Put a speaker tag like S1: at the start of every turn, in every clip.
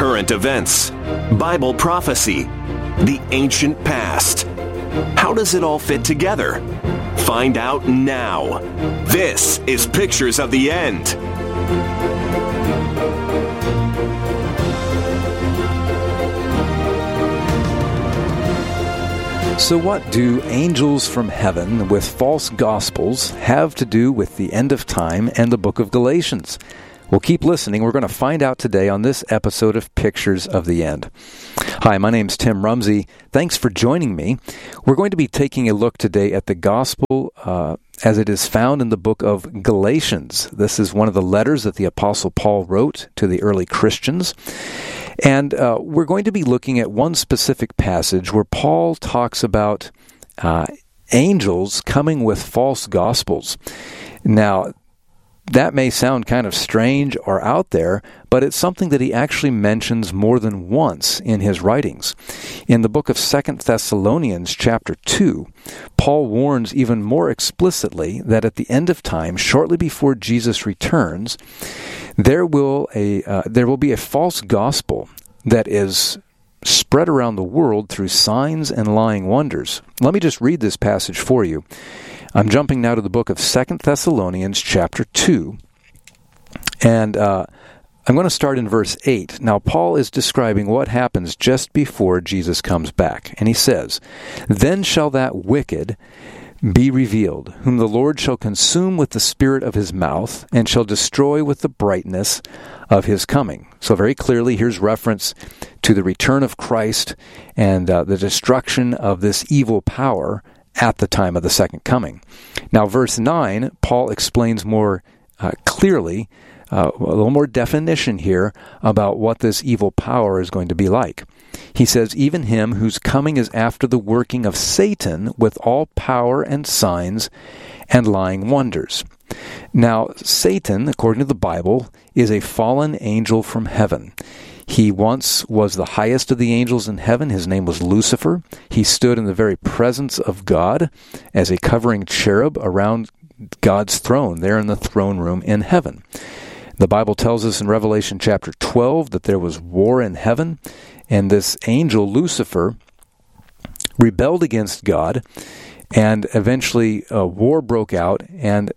S1: current events, Bible prophecy, the ancient past. How does it all fit together? Find out now. This is Pictures of the End.
S2: So what do angels from heaven with false gospels have to do with the end of time and the book of Galatians? Well, keep listening. We're going to find out today on this episode of Pictures of the End. Hi, my name's Tim Rumsey. Thanks for joining me. We're going to be taking a look today at the gospel as it is found in the book of Galatians. This is one of the letters that the Apostle Paul wrote to the early Christians. And we're going to be looking at one specific passage where Paul talks about angels coming with false gospels. Now, that may sound kind of strange or out there, but it's something that he actually mentions more than once in his writings. In the book of 2 Thessalonians chapter 2, Paul warns even more explicitly that at the end of time, shortly before Jesus returns, there will be a false gospel that is spread around the world through signs and lying wonders. Let me just read this passage for you. I'm jumping now to the book of 2 Thessalonians chapter 2, and I'm going to start in verse 8. Now, Paul is describing what happens just before Jesus comes back, and he says, "Then shall that wicked be revealed, whom the Lord shall consume with the spirit of his mouth, and shall destroy with the brightness of his coming." So very clearly, here's reference to the return of Christ and the destruction of this evil power at the time of the second coming. Now, verse 9, Paul explains more clearly, a little more definition here about what this evil power is going to be like. He says, "Even him whose coming is after the working of Satan with all power and signs and lying wonders." Now, Satan, according to the Bible, is a fallen angel from heaven. He once was the highest of the angels in heaven. His name was Lucifer. He stood in the very presence of God as a covering cherub around God's throne, there in the throne room in heaven. The Bible tells us in Revelation chapter 12 that there was war in heaven, and this angel, Lucifer, rebelled against God, and eventually a war broke out, and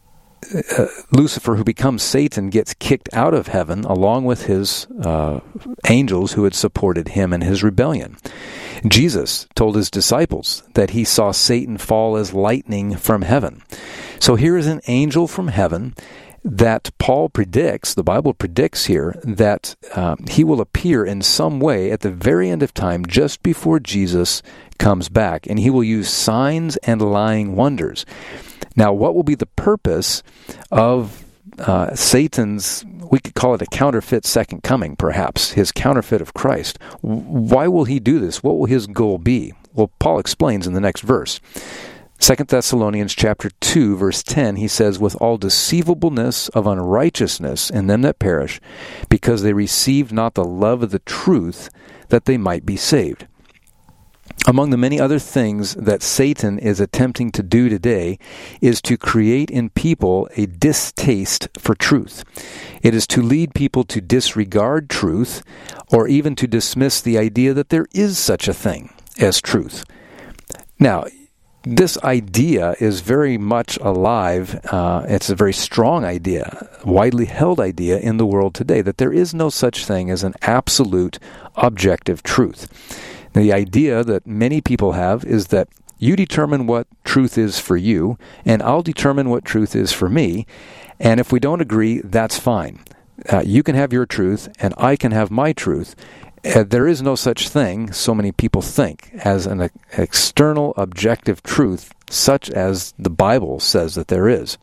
S2: Lucifer, who becomes Satan, gets kicked out of heaven along with his angels who had supported him in his rebellion. Jesus told his disciples that he saw Satan fall as lightning from heaven. So here is an angel from heaven that Paul predicts, the Bible predicts here, that he will appear in some way at the very end of time just before Jesus comes back, and he will use signs and lying wonders. Now, what will be the purpose of Satan's, we could call it a counterfeit second coming, perhaps, his counterfeit of Christ? Why will he do this? What will his goal be? Well, Paul explains in the next verse. 2 Thessalonians chapter 2, verse 10, he says, "With all deceivableness of unrighteousness in them that perish, because they received not the love of the truth, that they might be saved." Among the many other things that Satan is attempting to do today is to create in people a distaste for truth. It is to lead people to disregard truth, or even to dismiss the idea that there is such a thing as truth. Now, this idea is very much alive. It's a very strong idea, widely held idea in the world today, that there is no such thing as an absolute objective truth. The idea that many people have is that you determine what truth is for you, and I'll determine what truth is for me, and if we don't agree, that's fine. You can have your truth, and I can have my truth. There is no such thing, so many people think, as an external objective truth, such as the Bible says that there is.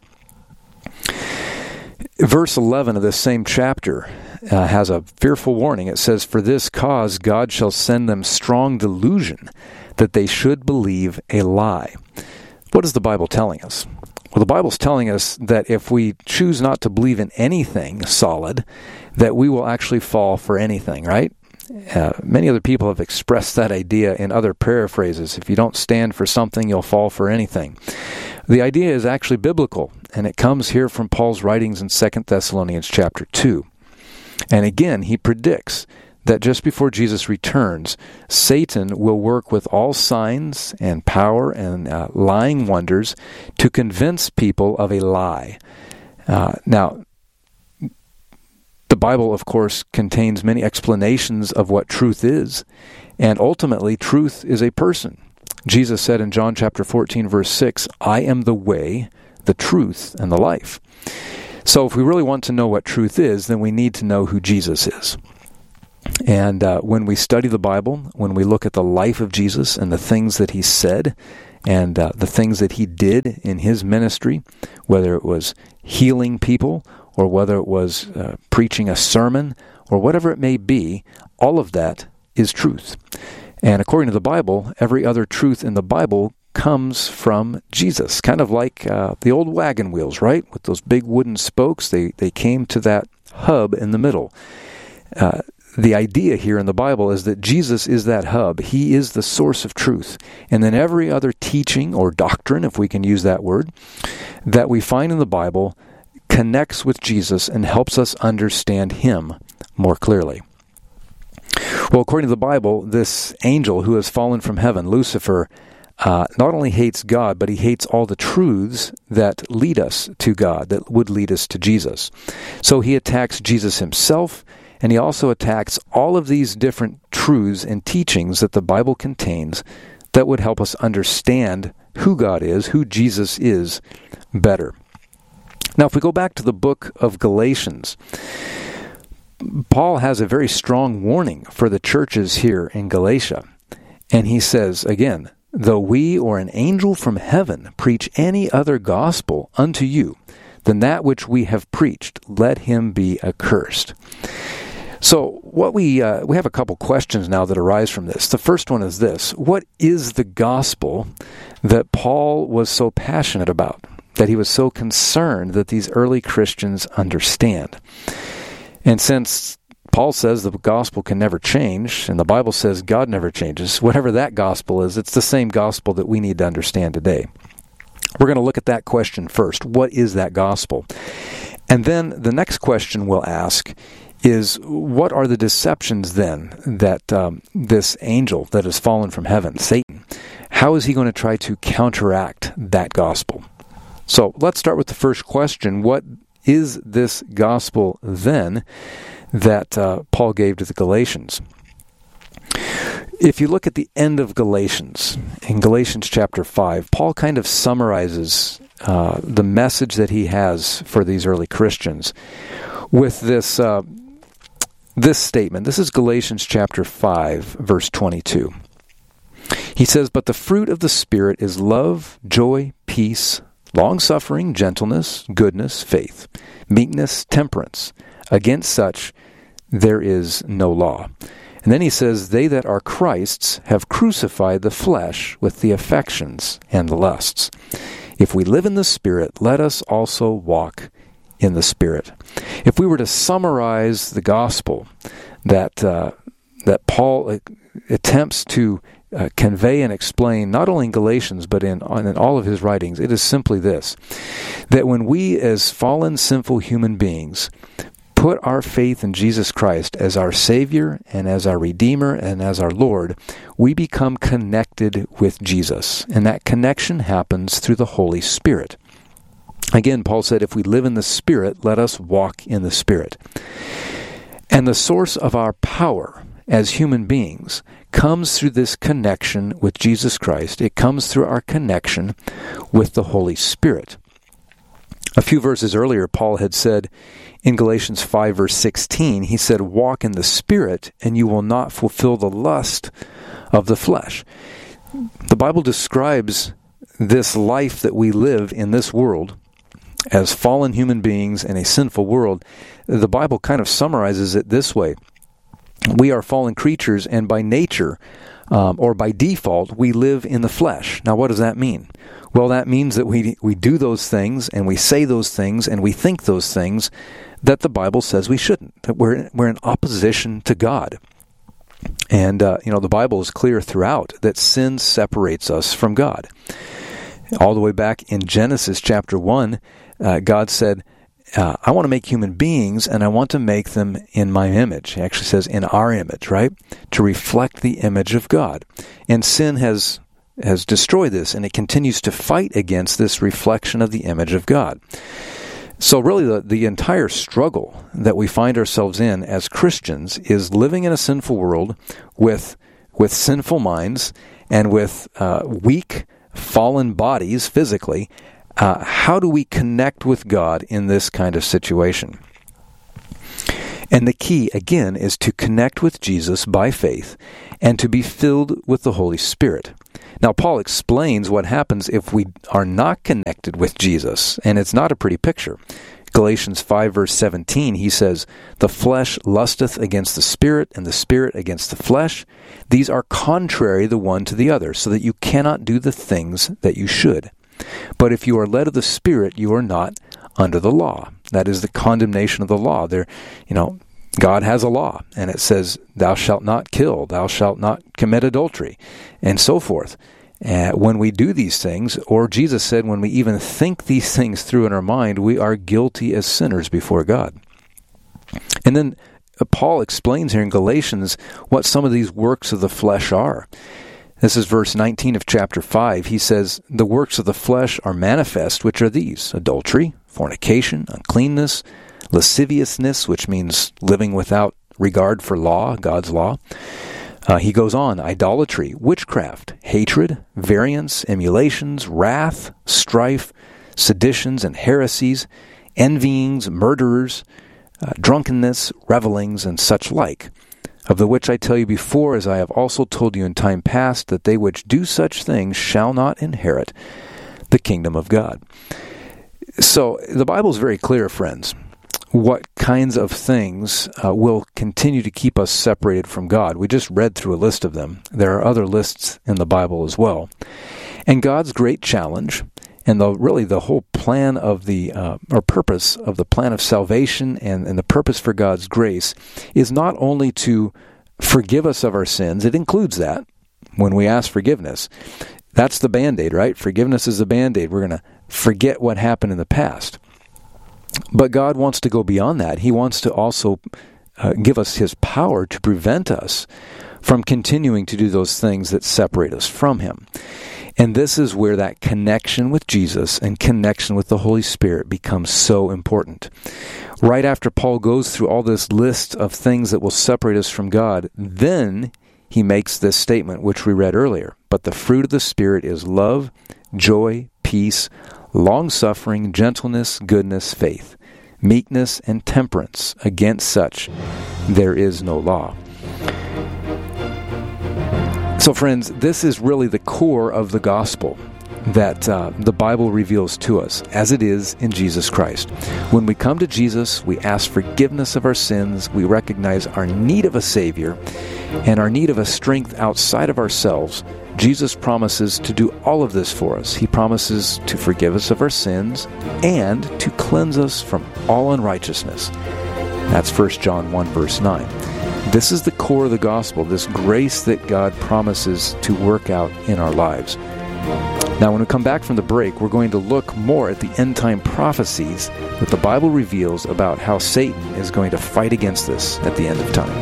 S2: Verse 11 of this same chapter has a fearful warning. It says, "For this cause God shall send them strong delusion, that they should believe a lie." What is the Bible telling us? Well, the Bible's telling us that if we choose not to believe in anything solid, that we will actually fall for anything, right? Many other people have expressed that idea in other paraphrases. If you don't stand for something, you'll fall for anything. The idea is actually biblical, and it comes here from Paul's writings in 2 Thessalonians chapter 2. And again, he predicts that just before Jesus returns, Satan will work with all signs and power and lying wonders to convince people of a lie. Now, the Bible, of course, contains many explanations of what truth is, and ultimately, truth is a person. Jesus said in John chapter 14, verse 6, "I am the way, the truth, and the life." So if we really want to know what truth is, then we need to know who Jesus is. And when we study the Bible, when we look at the life of Jesus and the things that he said and the things that he did in his ministry, whether it was healing people or whether it was preaching a sermon or whatever it may be, all of that is truth. And according to the Bible, every other truth in the Bible comes from Jesus. Kind of like the old wagon wheels, right? With those big wooden spokes, they came to that hub in the middle. The idea here in the Bible is that Jesus is that hub. He is the source of truth. And then every other teaching or doctrine, if we can use that word, that we find in the Bible connects with Jesus and helps us understand him more clearly. Well, according to the Bible, this angel who has fallen from heaven, Lucifer, not only hates God, but he hates all the truths that lead us to God, that would lead us to Jesus. So he attacks Jesus himself, and he also attacks all of these different truths and teachings that the Bible contains that would help us understand who God is, who Jesus is, better. Now, if we go back to the book of Galatians, Paul has a very strong warning for the churches here in Galatia. And he says, again, "Though we or an angel from heaven preach any other gospel unto you than that which we have preached, let him be accursed." So what we have a couple questions now that arise from this. The first one is this: what is the gospel that Paul was so passionate about, that he was so concerned that these early Christians understand? And since Paul says the gospel can never change, and the Bible says God never changes, whatever that gospel is, it's the same gospel that we need to understand today. We're going to look at that question first. What is that gospel? And then the next question we'll ask is, what are the deceptions then that this angel that has fallen from heaven, Satan, how is he going to try to counteract that gospel? So let's start with the first question. What is this gospel then that Paul gave to the Galatians? If you look at the end of Galatians, in Galatians chapter 5, Paul kind of summarizes the message that he has for these early Christians with this statement. This is Galatians chapter 5, verse 22. He says, "But the fruit of the Spirit is love, joy, peace, long-suffering, gentleness, goodness, faith, meekness, temperance. Against such there is no law." And then he says, "They that are Christ's have crucified the flesh with the affections and the lusts. If we live in the Spirit, let us also walk in the Spirit." If we were to summarize the gospel that Paul attempts to convey and explain, not only in Galatians, but in all of his writings, it is simply this: that when we as fallen, sinful human beings put our faith in Jesus Christ as our Savior and as our Redeemer and as our Lord, we become connected with Jesus. And that connection happens through the Holy Spirit. Again, Paul said, if we live in the Spirit, let us walk in the Spirit. And the source of our power as human beings comes through this connection with Jesus Christ. It comes through our connection with the Holy Spirit. A few verses earlier, Paul had said in Galatians 5, verse 16, he said, "Walk in the Spirit, and you will not fulfill the lust of the flesh." The Bible describes this life that we live in this world as fallen human beings in a sinful world. The Bible kind of summarizes it this way: we are fallen creatures, and by nature, or by default, we live in the flesh. Now, what does that mean? Well, that means that we do those things, and we say those things, and we think those things that the Bible says we shouldn't. That we're in opposition to God. And, the Bible is clear throughout that sin separates us from God. All the way back in Genesis chapter 1, God said, I want to make human beings, and I want to make them in my image. He actually says in our image, right? To reflect the image of God. And sin has destroyed this, and it continues to fight against this reflection of the image of God. So really the entire struggle that we find ourselves in as Christians is living in a sinful world with sinful minds and with weak, fallen bodies physically. How do we connect with God in this kind of situation? And the key, again, is to connect with Jesus by faith and to be filled with the Holy Spirit. Now, Paul explains what happens if we are not connected with Jesus, and it's not a pretty picture. Galatians 5, verse 17, he says, "The flesh lusteth against the Spirit, and the Spirit against the flesh. These are contrary the one to the other, so that you cannot do the things that you should. But if you are led of the Spirit, you are not under the law." That is the condemnation of the law. God has a law, and it says, "Thou shalt not kill, thou shalt not commit adultery," and so forth. When we do these things, or Jesus said, when we even think these things through in our mind, we are guilty as sinners before God. And then Paul explains here in Galatians what some of these works of the flesh are. This is verse 19 of chapter 5. He says, "The works of the flesh are manifest, which are these: adultery, fornication, uncleanness, lasciviousness," which means living without regard for law, God's law. He goes on, idolatry, witchcraft, hatred, variance, emulations, wrath, strife, seditions and heresies, envyings, murderers, drunkenness, revelings, and such like. Of the which I tell you before, as I have also told you in time past, that they which do such things shall not inherit the kingdom of God. So the Bible is very clear, friends, what kinds of things will continue to keep us separated from God. We just read through a list of them. There are other lists in the Bible as well. And God's great challenge, and the whole plan of or purpose of the plan of salvation and the purpose for God's grace is not only to forgive us of our sins. It includes that when we ask forgiveness. That's the Band-Aid, right? Forgiveness is the Band-Aid. We're going to forget what happened in the past. But God wants to go beyond that. He wants to also give us His power to prevent us from continuing to do those things that separate us from Him. And this is where that connection with Jesus and connection with the Holy Spirit becomes so important. Right after Paul goes through all this list of things that will separate us from God, then he makes this statement, which we read earlier. "But the fruit of the Spirit is love, joy, peace, long-suffering, gentleness, goodness, faith, meekness, and temperance. Against such there is no law." So friends, this is really the core of the gospel that the Bible reveals to us, as it is in Jesus Christ. When we come to Jesus, we ask forgiveness of our sins, we recognize our need of a Savior, and our need of a strength outside of ourselves. Jesus promises to do all of this for us. He promises to forgive us of our sins and to cleanse us from all unrighteousness. That's 1 John 1, verse 9. This is the core of the gospel, this grace that God promises to work out in our lives. Now, when we come back from the break, we're going to look more at the end-time prophecies that the Bible reveals about how Satan is going to fight against this at the end of time.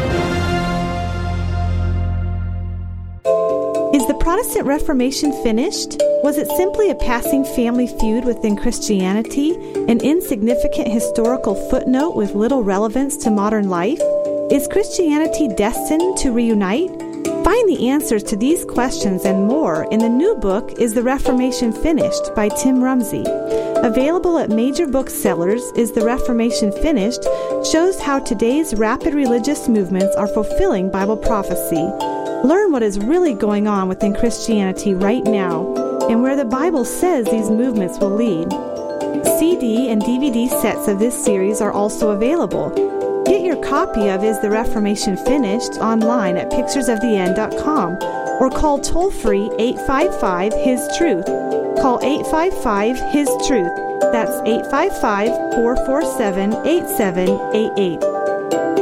S3: Is the Protestant Reformation finished? Was it simply a passing family feud within Christianity, an insignificant historical footnote with little relevance to modern life? Is Christianity destined to reunite? Find the answers to these questions and more in the new book, Is the Reformation Finished? By Tim Rumsey. Available at major booksellers, Is the Reformation Finished? Shows how today's rapid religious movements are fulfilling Bible prophecy. Learn what is really going on within Christianity right now and where the Bible says these movements will lead. CD and DVD sets of this series are also available. Get your copy of Is the Reformation Finished? Online at picturesoftheend.com or call toll-free 855-HIS-TRUTH. Call 855-HIS-TRUTH. That's 855-447-8788.